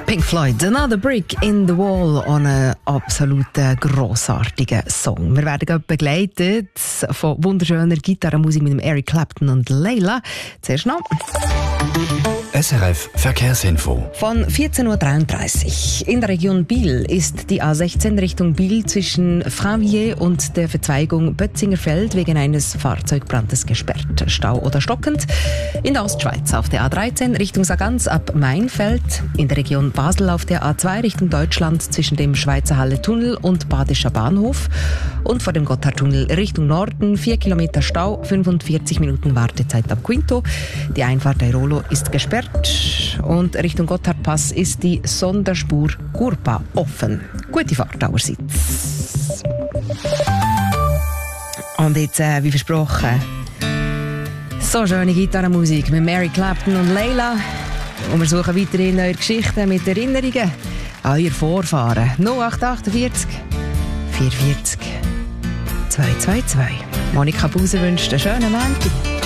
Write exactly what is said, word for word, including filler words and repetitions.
Pink Floyd, Another Brick in the Wall, einen absoluten grossartigen Song. Wir werden begleitet von wunderschöner Gitarrenmusik mit dem Eric Clapton und Layla. Zuerst noch S R F Verkehrsinfo. von vierzehn Uhr dreiunddreißig. In der Region Biel ist die A sechzehn Richtung Biel zwischen Fravier und der Verzweigung Bötzingerfeld wegen eines Fahrzeugbrandes gesperrt. Stau oder stockend. In der Ostschweiz auf der A dreizehn Richtung Sargans ab Mainfeld. In der Region Basel auf der A zwei Richtung Deutschland zwischen dem Schweizer Halle-Tunnel und Badischer Bahnhof. Und vor dem Gotthardtunnel Richtung Norden vier Kilometer Stau, fünfundvierzig Minuten Wartezeit ab Quinto. Die Einfahrt Airolo ist gesperrt. Und Richtung Gotthardpass ist die Sonderspur Gurpa offen. Gute Fahrt allerseits. Und jetzt, äh, wie versprochen, so schöne Gitarrenmusik mit Eric Clapton und Layla. Und wir suchen weiterhin eure Geschichten mit Erinnerungen an eure Vorfahren. null acht achtundvierzig vierundvierzig zweihundertzweiundzwanzig. Monika Buser wünscht einen schönen Montag.